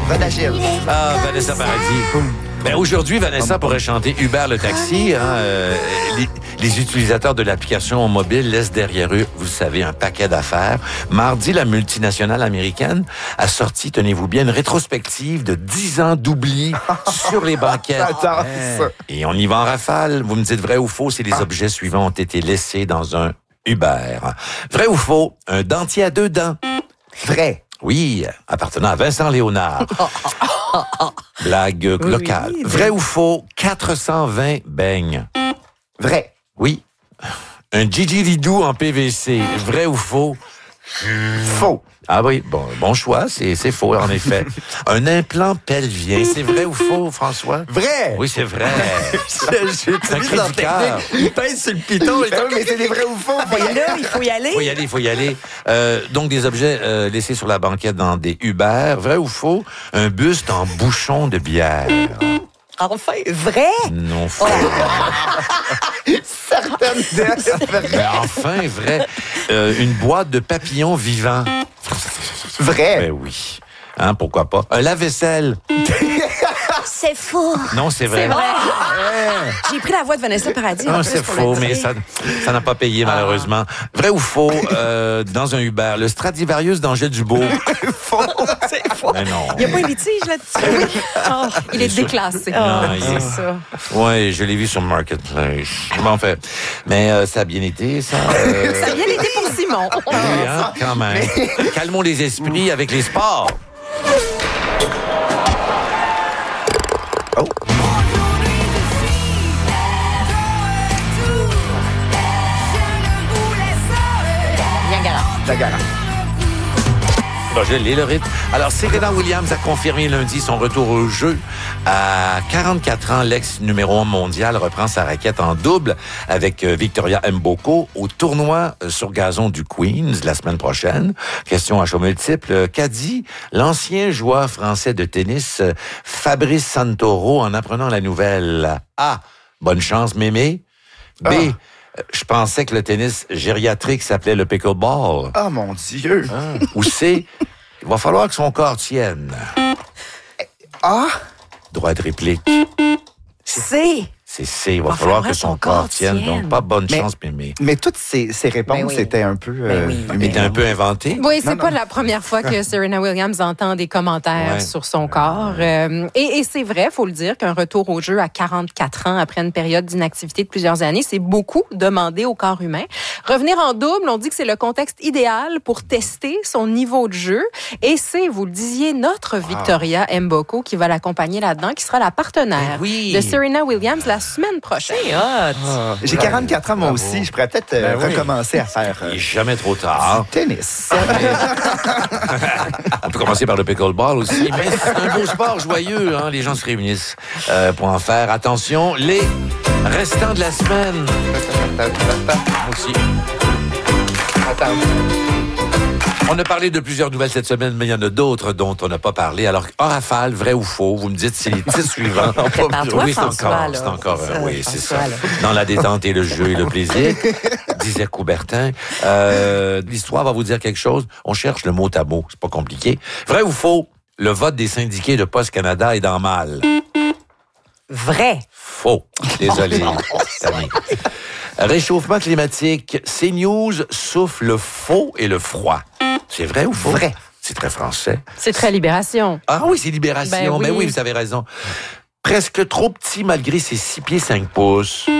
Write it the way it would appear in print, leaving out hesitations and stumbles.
Rodachil. Ah, Vanessa Paradis. Ben, aujourd'hui, Vanessa pourrait chanter Uber le taxi. Les utilisateurs de l'application mobile laissent derrière eux, vous le savez, un paquet d'affaires. Mardi, la multinationale américaine a sorti, tenez-vous bien, une rétrospective de 10 ans d'oubli sur les banquettes. Et on y va en rafale. Vous me dites vrai ou faux si les objets suivants ont été laissés dans un Uber. Vrai ou faux, un dentier à 2 dents. Vrai. Oui, appartenant à Vincent Léonard. Blague locale. Vrai ou faux, 420 beignes. Vrai. Oui. Un Gigi Lidou en PVC. Vrai ou faux? Faux. Ah oui, bon choix, c'est faux en effet. Un implant pelvien, c'est vrai ou faux, François? Vrai. Oui, c'est vrai. J'ai un cri du cœur. Il pèse sur le piton. Mais c'est des vrais ou faux? Là, il faut y aller. Il faut y aller. Donc, des objets laissés sur la banquette dans des Uber. Vrai ou faux? Un buste en bouchon de bière. Enfin, vrai? Non, faux. Certaines d'elles. Ben, enfin, vrai. Une boîte de papillons vivants. Vrai. Ben oui. Hein, pourquoi pas? Un lave-vaisselle. C'est faux. Non, c'est vrai. C'est vrai. J'ai pris la voix de Vanessa Paradis. Non, c'est faux, mais ça n'a pas payé, malheureusement. Vrai ou faux, dans un Uber, le Stradivarius d'Angèle Dubois. Faux. C'est faux. Mais non. Il n'y a pas un litige là-dessus. Il est déclassé. C'est ça. Oui, je l'ai vu sur Marketplace. Bon, fait. Mais ça a bien été, ça. Ça a bien été pour Simon. Oui, hein, quand même. Calmons les esprits avec les sports. Oh. La gala. Bon, je l'ai, le rythme. Alors, Serena Williams a confirmé lundi son retour au jeu. À 44 ans, l'ex-numéro 1 mondial reprend sa raquette en double avec Victoria Mboko au tournoi sur gazon du Queens la semaine prochaine. Question à choix multiple. Qu'a dit l'ancien joueur français de tennis Fabrice Santoro en apprenant la nouvelle? A. Bonne chance, mémé. B. Je pensais que le tennis gériatrique s'appelait le pickleball. Oh mon Dieu. Ou C. Il va falloir que son corps tienne. Ah. Droit de réplique. C'est. C'est C. Il va falloir que son corps tienne. Donc, pas bonne chance, mémé. Mais toutes ces réponses étaient un peu... Étaient un peu inventées. Oui, c'est pas la première fois que Serena Williams entend des commentaires sur son corps. Et c'est vrai, faut le dire, qu'un retour au jeu à 44 ans après une période d'inactivité de plusieurs années, c'est beaucoup demandé au corps humain. Revenir en double, on dit que c'est le contexte idéal pour tester son niveau de jeu. Et c'est, vous le disiez, notre Victoria Mboko qui va l'accompagner là-dedans, qui sera la partenaire de Serena Williams la semaine prochaine. J'ai 44 ans, moi aussi. Je pourrais peut-être recommencer à faire... Il n'est jamais trop tard. Tennis. On peut commencer par le pickleball aussi, mais c'est un beau sport joyeux. Hein? Les gens se réunissent pour en faire. Attention, les restants de la semaine. Moi aussi. Attends. On a parlé de plusieurs nouvelles cette semaine, mais il y en a d'autres dont on n'a pas parlé. Alors, en rafale, vrai ou faux, vous me dites c'est les titres suivants. Oui, c'est encore, oui, c'est ça. Dans la détente et le jeu et le plaisir, disait Coubertin. L'histoire va vous dire quelque chose. On cherche le mot à mot, c'est pas compliqué. Vrai ou faux, le vote des syndiqués de Poste Canada est dans mal. Vrai. Faux. Désolé. Sammy. Réchauffement climatique, CNews souffle le faux et le froid. C'est vrai ou faux? Vrai. C'est très français. C'est très Libération. Ah oui, c'est Libération. Ben oui. Mais oui, vous avez raison. Presque trop petit malgré ses 6 pieds 5 pouces.